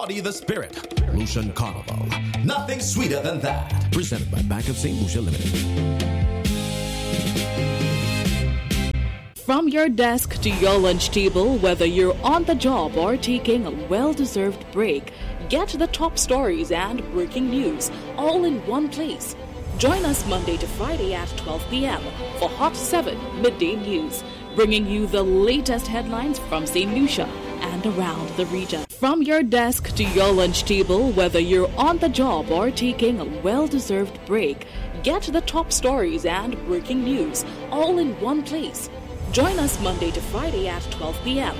embody the spirit. Lucian Carnival. Nothing sweeter than that. Presented by Bank of St. Lucia Limited. From your desk to your lunch table, whether you're on the job or taking a well-deserved break, get the top stories and breaking news all in one place. Join us Monday to Friday at 12 p.m. for Hot 7 Midday News, bringing you the latest headlines from St. Lucia and around the region. From your desk to your lunch table, whether you're on the job or taking a well-deserved break, get the top stories and breaking news all in one place. Join us Monday to Friday at 12 p.m.